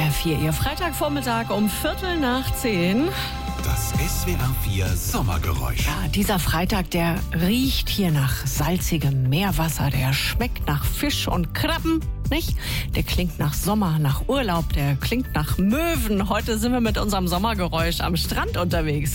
SWR 4, Ihr Freitagvormittag um 10:15. Das SWR 4 Sommergeräusch. Ja, dieser Freitag, der riecht hier nach salzigem Meerwasser, der schmeckt nach Fisch und Krabben, nicht? Der klingt nach Sommer, nach Urlaub, der klingt nach Möwen. Heute sind wir mit unserem Sommergeräusch am Strand unterwegs.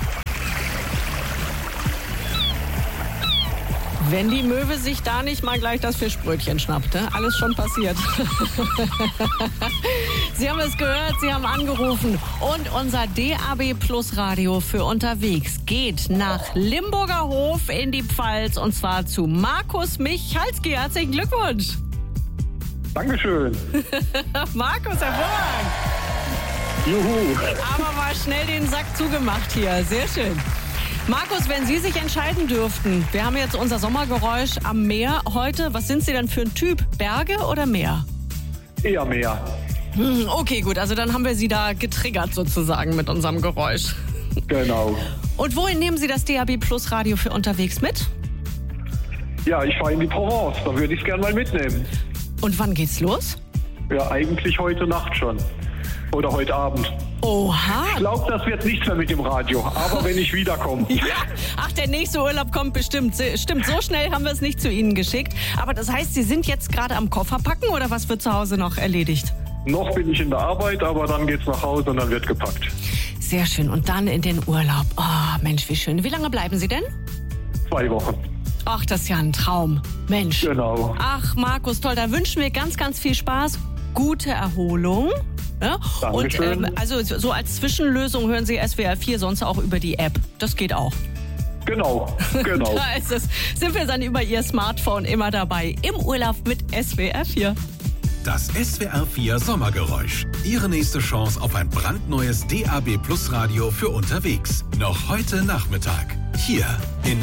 Wenn die Möwe sich da nicht mal gleich das Fischbrötchen schnappt, ne? Alles schon passiert. Sie haben es gehört, Sie haben angerufen. Und unser DAB Plus Radio für unterwegs geht nach Limburger Hof in die Pfalz. Und zwar zu Markus Michalski. Herzlichen Glückwunsch. Dankeschön. Markus, hervorragend. Juhu. Aber mal schnell den Sack zugemacht hier. Sehr schön. Markus, wenn Sie sich entscheiden dürften, wir haben jetzt unser Sommergeräusch am Meer heute. Was sind Sie denn für ein Typ? Berge oder Meer? Eher mehr. Okay, gut. Also dann haben wir Sie da getriggert sozusagen mit unserem Geräusch. Genau. Und wohin nehmen Sie das DAB Plus Radio für unterwegs mit? Ja, ich fahre in die Provence. Da würde ich es gerne mal mitnehmen. Und wann geht's los? Ja, eigentlich heute Nacht schon. Oder heute Abend. Oha. Ich glaube, das wird nichts mehr mit dem Radio. Aber wenn ich wiederkomme. Ja. Ach, der nächste Urlaub kommt bestimmt. Stimmt, so schnell haben wir es nicht zu Ihnen geschickt. Aber das heißt, Sie sind jetzt gerade am Koffer packen oder was wird zu Hause noch erledigt? Noch bin ich in der Arbeit, aber dann geht's nach Hause und dann wird gepackt. Sehr schön. Und dann in den Urlaub. Oh, Mensch, wie schön. Wie lange bleiben Sie denn? 2 Wochen. Ach, das ist ja ein Traum. Mensch. Genau. Ach, Markus, toll. Da wünschen wir ganz, ganz viel Spaß. Gute Erholung. Ja? Dankeschön. Und also so als Zwischenlösung hören Sie SWR 4 sonst auch über die App. Das geht auch. Genau. Da ist es. Sind wir dann über Ihr Smartphone immer dabei. Im Urlaub mit SWR 4. Das SWR 4 Sommergeräusch. Ihre nächste Chance auf ein brandneues DAB Plus Radio für unterwegs. Noch heute Nachmittag. Hier in